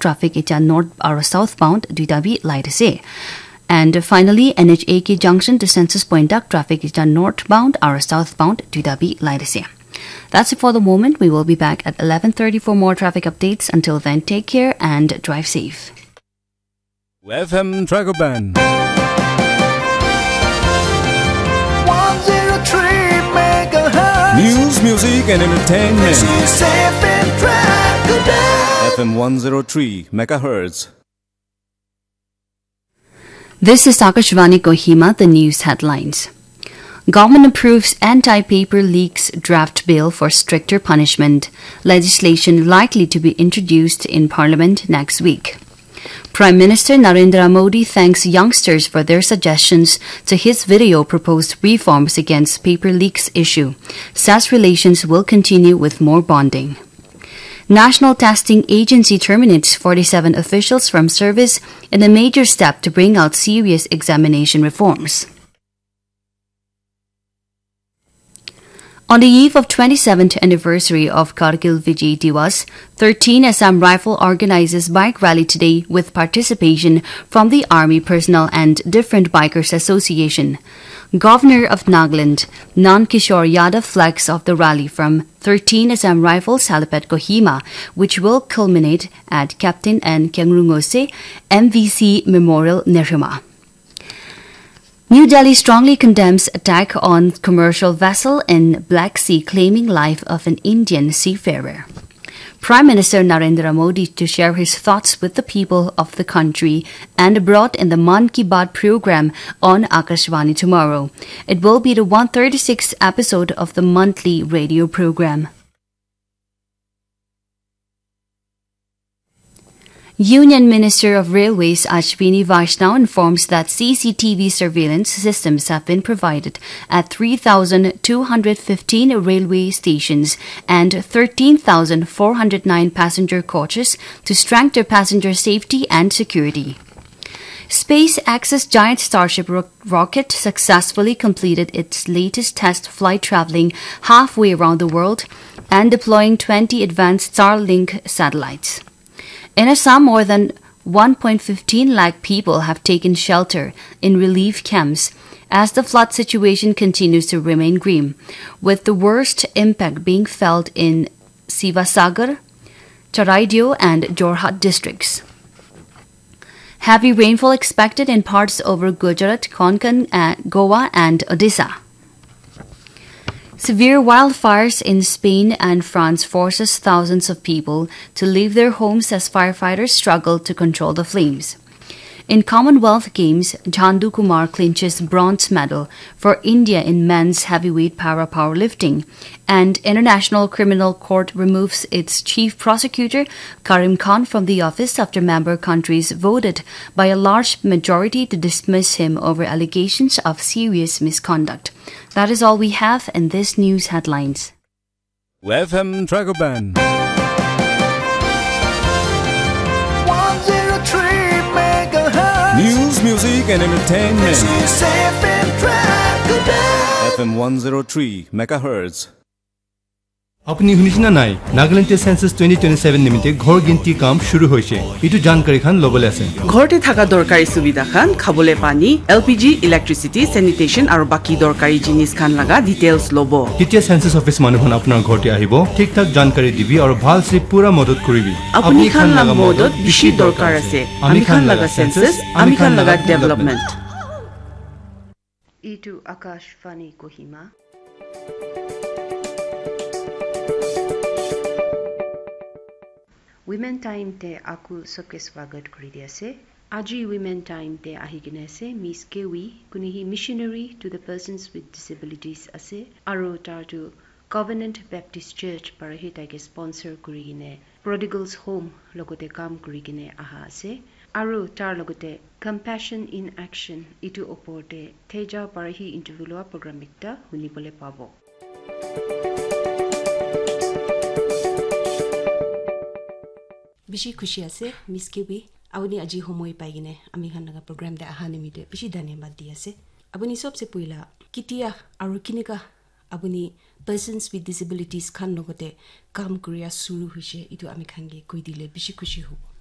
traffic eta north or southbound duita bi light ase. And finally, NHAK junction to Census Point dak traffic eta northbound or southbound duita bi light ase. That's it for the moment. We will be back at 11:30 for more traffic updates. Until then, take care and drive safe. FM Tracker Band. 103 megahertz. News, music, and entertainment. This is FM Tracker Band. FM 103 megahertz. This is Akashvani Kohima, the news headlines. Government approves anti-paper leaks draft bill for stricter punishment. Legislation likely to be introduced in Parliament next week. Prime Minister Narendra Modi thanks youngsters for their suggestions to his video proposed reforms against paper leaks issue. Says relations will continue with more bonding. National Testing Agency terminates 47 officials from service in a major step to bring out serious examination reforms. On the eve of 27th anniversary of Kargil Vijay Diwas, 13 Assam Rifle organizes bike rally today with participation from the Army personnel and different bikers association. Governor of Nagaland, Nan Kishore Yadav flags off the rally from 13 Assam Rifles helipad Kohima, which will culminate at Captain N. Kengrungose MVC Memorial Nirhima. New Delhi strongly condemns attack on commercial vessel in Black Sea claiming life of an Indian seafarer. Prime Minister Narendra Modi to share his thoughts with the people of the country and abroad in the Man Ki Baat program on Akashvani tomorrow. It will be the 136th episode of the monthly radio program. Union Minister of Railways Ashwini Vaishnaw informs that CCTV surveillance systems have been provided at 3,215 railway stations and 13,409 passenger coaches to strengthen passenger safety and security. SpaceX's giant Starship rocket successfully completed its latest test flight, traveling halfway around the world and deploying 20 advanced Starlink satellites. In Assam, more than 1.15 lakh people have taken shelter in relief camps as the flood situation continues to remain grim, with the worst impact being felt in Sivasagar, Charaideo and Jorhat districts. Heavy rainfall expected in parts over Gujarat, Konkan, Goa and Odisha. Severe wildfires in Spain and France forces thousands of people to leave their homes as firefighters struggle to control the flames. In Commonwealth Games, Chandu Kumar clinches bronze medal for India in men's heavyweight powerlifting, and International Criminal Court removes its chief prosecutor Karim Khan from the office after member countries voted by a large majority to dismiss him over allegations of serious misconduct. That is all we have in this news headlines. FM Tracker Band. 103 megahertz. News, music, and entertainment. This is FM Tracker Band. FM 103 megahertz. अपनी हुनिसना नाइ Nagaland census 2027 निमित्ते घर गिनती काम शुरू होइছে इटु जानकारी खान लबले আছে ঘৰতে থাকা দৰকাৰী সুবিধা খান খাবলে পানী এলপিজি ইলেক্ট্ৰিচিটি স্যানিটেশন আৰু বাকি দৰকাৰী জিনিস খান লাগা ডিটেইলস লব তেতিয়া সেন্সাস অফিস মানুহন আপোনাৰ ঘৰতে আহিব ঠিক ঠাক जानकारी দিবি আৰু ভাল সে পুৰা মদত কৰিবি আপুনি খান লাগা মদত বেছি দৰকাৰ আছে আমি খান লাগা সেন্সাস আমি খান লাগা development ইটু Akashvani Kohima Women Time te aku sabke swagat kuri di ase. Aji Women Time te ahi kine ase Miss Kewi kunihi missionary to the persons with disabilities ase aro tar to Covenant Baptist Church parahi taike sponsor kuri kine Prodigals Home logote kam kuri kine aha ase aro tar logote Compassion in Action itu oporte Teja parahi interview loa program ekta hunibole pabo. Bishi khushi ase Miss Kewi awuni aji homoi paigine ami khan laga program de aha nimite bishi dhanyabad di ase abuni sobse puila kitia aru kinika abuni persons with disabilities khan logote kam kuriya suru hoise itu ami khange koi dile bishi khushi hobo